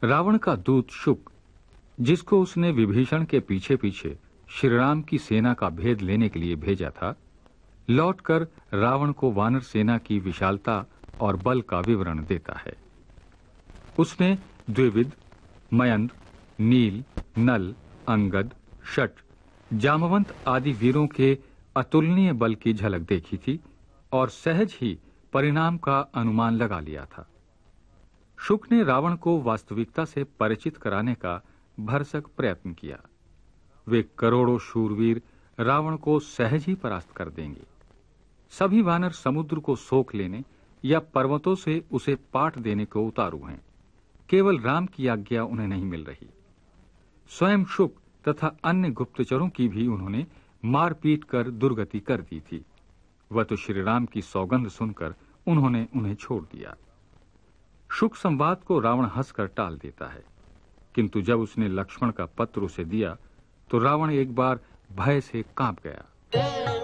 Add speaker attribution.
Speaker 1: रावण का दूत शुक, जिसको उसने विभीषण के पीछे पीछे श्रीराम की सेना का भेद लेने के लिए भेजा था, लौटकर रावण को वानर सेना की विशालता और बल का विवरण देता है। उसने द्विविद, मयंद, नील, नल, अंगद, शट, जामवंत आदि वीरों के अतुलनीय बल की झलक देखी थी और सहज ही परिणाम का अनुमान लगा लिया था। शुक ने रावण को वास्तविकता से परिचित कराने का भरसक प्रयत्न किया। वे करोड़ों शूरवीर रावण को सहज ही परास्त कर देंगे। सभी वानर समुद्र को सोख लेने या पर्वतों से उसे पाट देने को उतारू हैं। केवल राम की आज्ञा उन्हें नहीं मिल रही। स्वयं शुक तथा अन्य गुप्तचरों की भी उन्होंने मारपीट कर दुर्गति कर दी थी। वह तो श्रीराम की सौगंध सुनकर उन्होंने उन्हें छोड़ दिया। शुक संवाद को रावण हंसकर टाल देता है, किंतु जब उसने लक्ष्मण का पत्र उसे दिया तो रावण एक बार भय से कांप गया।